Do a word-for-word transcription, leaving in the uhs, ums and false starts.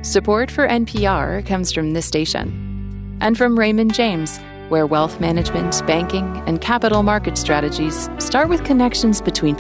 Support for N P R comes from this station and from Raymond James, where wealth management, banking, and capital market strategies start with connections between